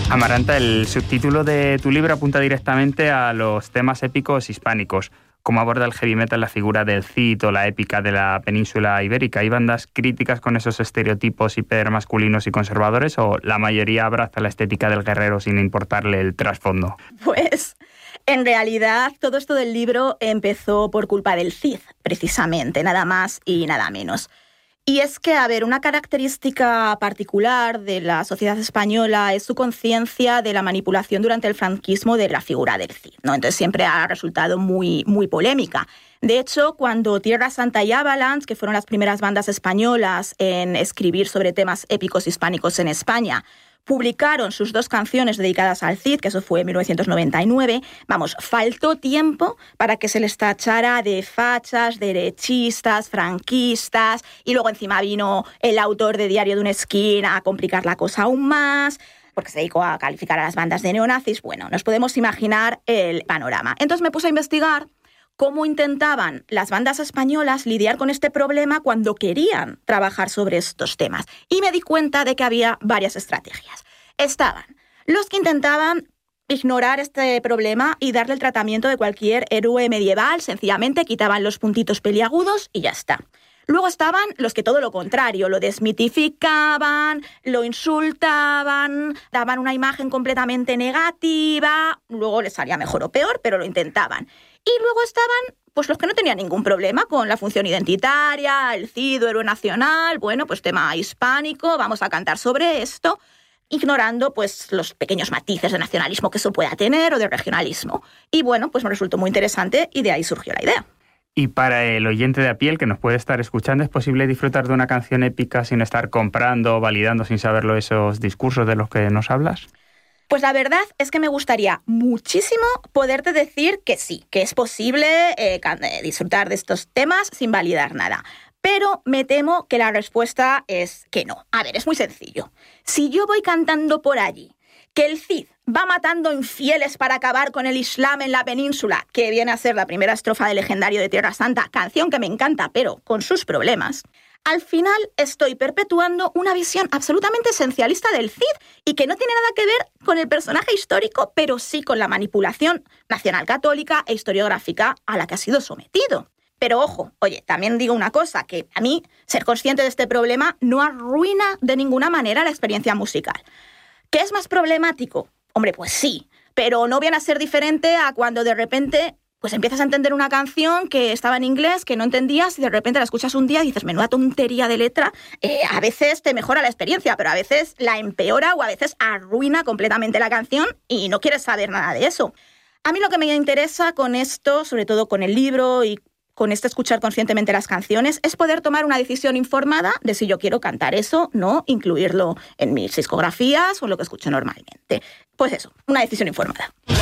Amaranta, el subtítulo de tu libro apunta directamente a los temas épicos hispánicos. ¿Cómo aborda el heavy metal la figura del Cid o la épica de la península ibérica? ¿Hay bandas críticas con esos estereotipos hipermasculinos y conservadores o la mayoría abraza la estética del guerrero sin importarle el trasfondo? Pues en realidad todo esto del libro empezó por culpa del Cid, precisamente, nada más y nada menos. Y es que, una característica particular de la sociedad española es su conciencia de la manipulación durante el franquismo de la figura del Cid, ¿no? Entonces siempre ha resultado muy, muy polémica. De hecho, cuando Tierra Santa y Avalanche, que fueron las primeras bandas españolas en escribir sobre temas épicos hispánicos en España, publicaron sus 2 canciones dedicadas al Cid, que eso fue en 1999, faltó tiempo para que se les tachara de fachas, derechistas, franquistas, y luego encima vino el autor de Diario de una esquina a complicar la cosa aún más, porque se dedicó a calificar a las bandas de neonazis. Bueno, nos podemos imaginar el panorama. Entonces me puse a investigar cómo intentaban las bandas españolas lidiar con este problema cuando querían trabajar sobre estos temas. Y me di cuenta de que había varias estrategias. Estaban los que intentaban ignorar este problema y darle el tratamiento de cualquier héroe medieval, sencillamente quitaban los puntitos peliagudos y ya está. Luego estaban los que todo lo contrario, lo desmitificaban, lo insultaban, daban una imagen completamente negativa, luego les salía mejor o peor, pero lo intentaban. Y luego estaban los que no tenían ningún problema con la función identitaria, el Cid, héroe nacional, tema hispánico, vamos a cantar sobre esto, ignorando los pequeños matices de nacionalismo que eso pueda tener o de regionalismo. Y me resultó muy interesante y de ahí surgió la idea. Y para el oyente de a pie, el que nos puede estar escuchando, ¿es posible disfrutar de una canción épica sin estar comprando o validando sin saberlo esos discursos de los que nos hablas? Pues la verdad es que me gustaría muchísimo poderte decir que sí, que es posible disfrutar de estos temas sin validar nada. Pero me temo que la respuesta es que no. Es muy sencillo. Si yo voy cantando por allí que el Cid va matando infieles para acabar con el Islam en la península, que viene a ser la primera estrofa del legendario de Tierra Santa, canción que me encanta, pero con sus problemas, al final estoy perpetuando una visión absolutamente esencialista del Cid y que no tiene nada que ver con el personaje histórico, pero sí con la manipulación nacional católica e historiográfica a la que ha sido sometido. Pero ojo, también digo una cosa, que a mí ser consciente de este problema no arruina de ninguna manera la experiencia musical. ¿Qué es más problemático? Pues sí, pero no viene a ser diferente a cuando de repente empiezas a entender una canción que estaba en inglés, que no entendías, y de repente la escuchas un día y dices, menuda tontería de letra. A veces te mejora la experiencia, pero a veces la empeora o a veces arruina completamente la canción y no quieres saber nada de eso. A mí lo que me interesa con esto, sobre todo con el libro y con escuchar conscientemente las canciones, es poder tomar una decisión informada de si yo quiero cantar eso, no incluirlo en mis discografías o en lo que escucho normalmente. Pues eso, una decisión informada.